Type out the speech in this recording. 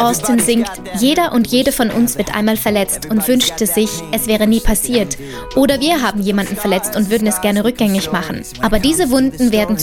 Austin singt, jeder und jede von uns wird einmal verletzt und wünschte sich, es wäre nie passiert. Oder wir haben jemanden verletzt und würden es gerne rückgängig machen. Aber diese Wunden werden